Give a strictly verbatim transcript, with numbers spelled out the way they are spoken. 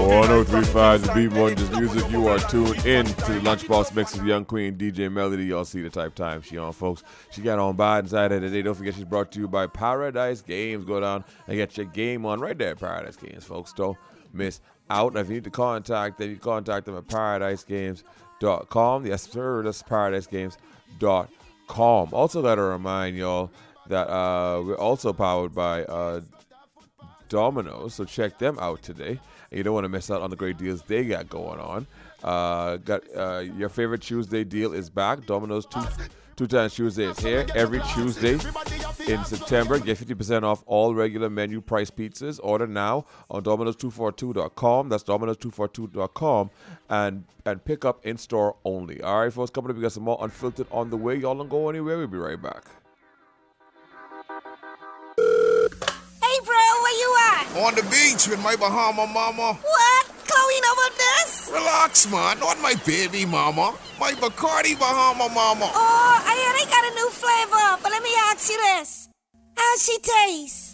one oh three point five The Beat Wonders Music. You are tuned in to the Lunchbox Mix with Young Queen, D J Melody. Y'all see the type time she on, folks. She got on by inside of the day. Don't forget she's brought to you by Paradise Games. Go down and get your game on right there at Paradise Games, folks. Don't miss out. Now, if you need to contact them, you contact them at paradise games dot com. Yes, sir, that's paradise games dot com. Also, got to remind y'all that uh, we're also powered by uh, Domino's, so check them out today. You don't want to miss out on the great deals they got going on. Uh, got uh, your favorite Tuesday deal is back. Domino's two two times Tuesday is here every Tuesday in September. Get fifty percent off all regular menu price pizzas. Order now on Domino's two forty-two dot com. That's Domino's two forty-two dot com and and pick up in store only. All right, folks, coming up, we got some more Unfiltered on the way. Y'all don't go anywhere. We'll be right back. Hey, bro, where you at? On the beach with my Bahama mama. What? Chloe know about this? Relax, man. Not my baby mama. My Bacardi Bahama mama. Oh, I hear they got a new flavor, but let me ask you this. How she taste?